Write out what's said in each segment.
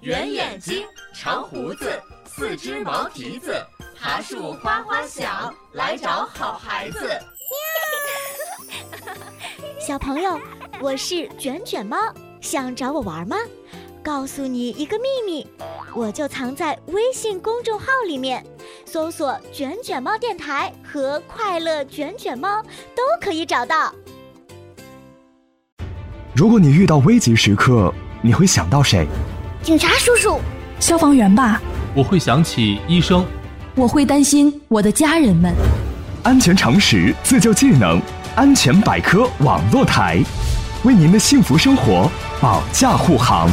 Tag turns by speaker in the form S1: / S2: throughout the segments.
S1: 圆眼睛，长胡子，四只毛蹄子，爬树花花小，来找好孩子。
S2: 小朋友，我是卷卷猫，想找我玩吗？告诉你一个秘密，我就藏在微信公众号里面，搜索卷卷猫电台和快乐卷卷猫都可以找到。
S3: 如果你遇到危急时刻，你会想到谁？
S2: 警察叔叔，
S4: 消防员吧。
S5: 我会想起医生。
S4: 我会担心我的家人们。
S3: 安全常识，自救技能，安全百科网络台，为您的幸福生活保驾护航。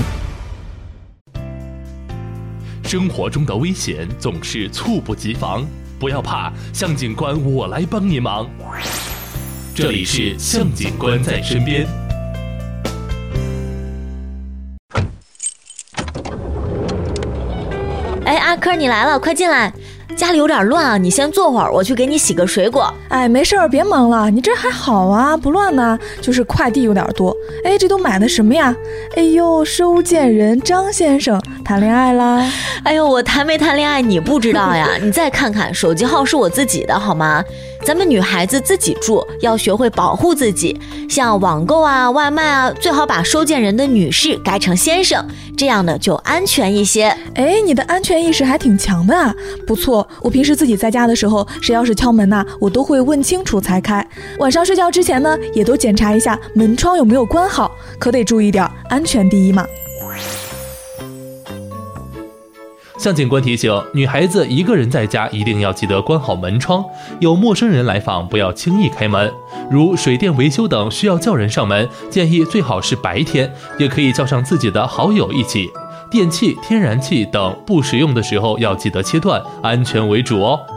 S5: 生活中的危险总是猝不及防，不要怕，向警官我来帮您忙。这里是向警官在身边。
S6: 哎，阿珂你来了，快进来。家里有点乱啊，你先坐会儿，我去给你洗个水果。
S4: 哎，没事儿，别忙了，你这还好啊，不乱呢，就是快递有点多。哎，这都买的什么呀？哎呦，收件人张先生谈恋爱啦？
S6: 哎呦，我谈没谈恋爱你不知道呀？你再看看，手机号是我自己的好吗？咱们女孩子自己住，要学会保护自己，像网购啊、外卖啊，最好把收件人的女士改成先生，这样呢就安全一些。
S4: 哎，你的安全意识还挺强的啊，不错。我平时自己在家的时候，谁要是敲门呐，我都会问清楚才开。晚上睡觉之前呢，也都检查一下门窗有没有关好，可得注意点，安全第一嘛。
S5: 向警官提醒，女孩子一个人在家一定要记得关好门窗，有陌生人来访不要轻易开门。如水电维修等需要叫人上门，建议最好是白天，也可以叫上自己的好友一起。电器、天然气等不使用的时候要记得切断，安全为主哦。